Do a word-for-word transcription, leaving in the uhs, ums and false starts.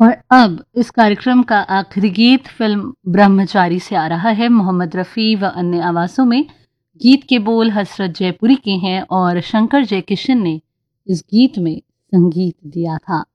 और अब इस कार्यक्रम का आखिरी गीत फिल्म ब्रह्मचारी से आ रहा है। मोहम्मद रफ़ी व अन्य आवाज़ों में गीत के बोल हसरत जयपुरी के हैं और शंकर जयकिशन ने इस गीत में संगीत दिया था।